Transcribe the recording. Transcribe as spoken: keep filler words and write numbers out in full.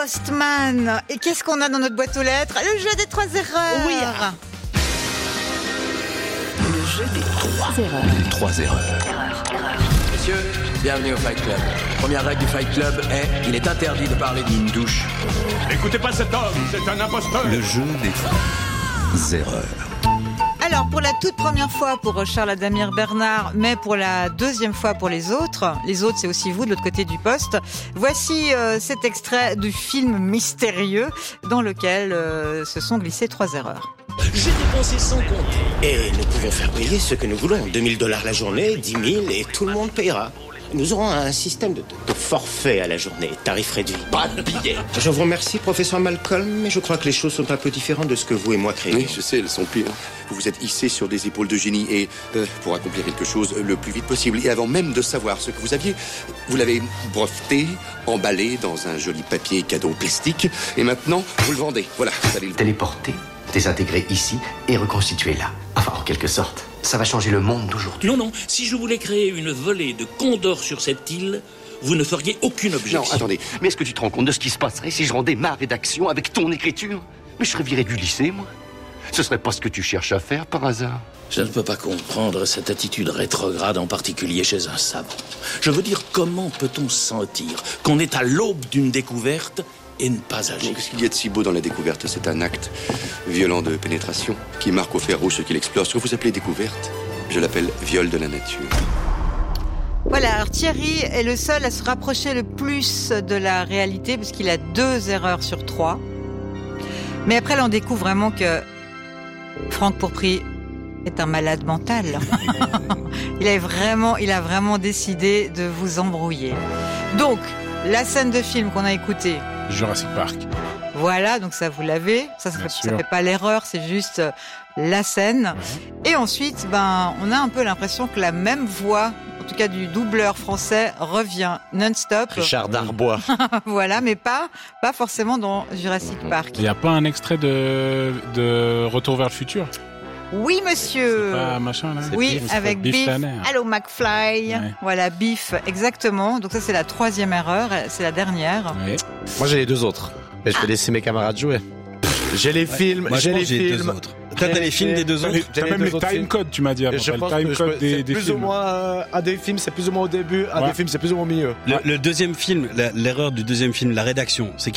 Postman. Et qu'est-ce qu'on a dans notre boîte aux lettres? Le jeu des trois erreurs. Oui. Le jeu des trois erreurs. Trois erreurs. Erreur, erreur. Messieurs, bienvenue au Fight Club. Première règle du Fight Club est il est interdit de parler d'une douche. N'écoutez pas cet homme, c'est un imposteur. Le jeu des trois erreurs. Alors, pour la toute première fois pour Charles Adamir Bernard, mais pour la deuxième fois pour les autres, les autres c'est aussi vous de l'autre côté du poste, voici euh, cet extrait du film mystérieux dans lequel euh, se sont glissées trois erreurs. J'ai dépensé sans compter. Et nous pouvons faire payer ce que nous voulons. deux mille dollars la journée, dix mille et tout le monde payera. Nous aurons un système de, de forfait à la journée, tarif réduit. Pas de billets. Je vous remercie, professeur Malcolm, mais je crois que les choses sont un peu différentes de ce que vous et moi créons. Oui, je sais, elles sont pires. Vous vous êtes hissé sur des épaules de génie et, euh, pour accomplir quelque chose le plus vite possible, et avant même de savoir ce que vous aviez, vous l'avez breveté, emballé dans un joli papier cadeau plastique, et maintenant, vous le vendez. Voilà, vous allez le... Téléporter, désintégrer ici et reconstituer là. Enfin, en quelque sorte, ça va changer le monde d'aujourd'hui. Non, non, si je voulais créer une volée de condors sur cette île, vous ne feriez aucune objection. Non, attendez. Mais est-ce que tu te rends compte de ce qui se passerait si je rendais ma rédaction avec ton écriture? Mais je serais viré du lycée, moi. Ce serait pas ce que tu cherches à faire, par hasard. Je ne peux pas comprendre cette attitude rétrograde, en particulier chez un savant. Je veux dire, comment peut-on sentir qu'on est à l'aube d'une découverte et ne pas agir? Qu'est-ce qu'il y a de si beau dans la découverte? C'est un acte violent de pénétration qui marque au fer rouge ce qu'il explore. Ce que vous appelez découverte, je l'appelle viol de la nature. Voilà, alors Thierry est le seul à se rapprocher le plus de la réalité puisqu'il a deux erreurs sur trois. Mais après, là, on découvre vraiment que Franck Pourpry est un malade mental. il, a vraiment, il a vraiment décidé de vous embrouiller. Donc, la scène de film qu'on a écoutée, Jurassic Park. voilà, donc ça vous l'avez. Ça, ça, fait, ça fait pas l'erreur, c'est juste la scène. Ouais. Et ensuite, ben, on a un peu l'impression que la même voix, en tout cas du doubleur français, revient non-stop. Richard Darbois. Voilà, mais pas, pas forcément dans Jurassic Park. Il n'y a pas un extrait de, de Retour vers le futur? Oui, monsieur. C'est pas machin, là? Oui, Biff, avec Biff. Allô, McFly. Ouais. Voilà, Biff, exactement. Donc ça, c'est la troisième erreur. C'est la dernière. Ouais. Moi, j'ai les deux autres. Mais je vais laisser mes camarades jouer. J'ai les films, Moi, j'ai les j'ai films. deux autres. Toi, t'as les films des deux autres? T'as même les time codes, tu m'as dit avant. Je le pense time que code je, des, c'est des plus films. ou moins, euh, à des films, c'est plus ou moins au début, à Ouais. des films, c'est plus ou moins au milieu. Le, le deuxième film, la- l'erreur du deuxième film, la rédaction, c'est